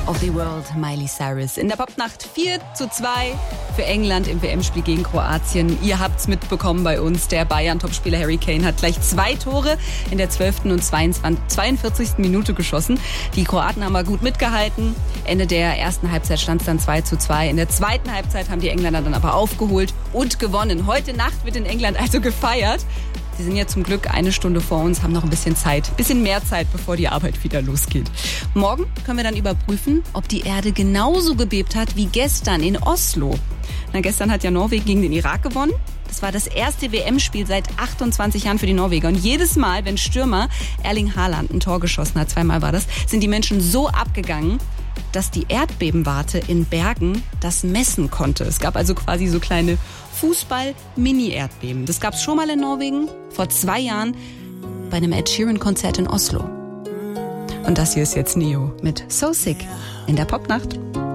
of the World, Miley Cyrus. In der Popnacht 4:2 für England im WM-Spiel gegen Kroatien. Ihr habt's mitbekommen bei uns. Der Bayern-Topspieler Harry Kane hat gleich 2 Tore in der 12. und 42. Minute geschossen. Die Kroaten haben aber gut mitgehalten. Ende der ersten Halbzeit stand es dann 2:2. In der zweiten Halbzeit haben die Engländer dann aber aufgeholt und gewonnen. Heute Nacht wird in England also gefeiert. Sie sind ja zum Glück 1 Stunde vor uns, haben noch ein bisschen Zeit, bisschen mehr Zeit, bevor die Arbeit wieder losgeht. Morgen können wir dann überprüfen, ob die Erde genauso gebebt hat wie gestern in Oslo. Gestern hat ja Norwegen gegen den Irak gewonnen. Das war das erste WM-Spiel seit 28 Jahren für die Norweger. Und jedes Mal, wenn Stürmer Erling Haaland ein Tor geschossen hat, 2-mal war das, sind die Menschen so abgegangen, dass die Erdbebenwarte in Bergen das messen konnte. Es gab also quasi so kleine Fußball-Mini-Erdbeben. Das gab es schon mal in Norwegen, vor 2 Jahren bei einem Ed Sheeran-Konzert in Oslo. Und das hier ist jetzt Neo mit So Sick in der Popnacht.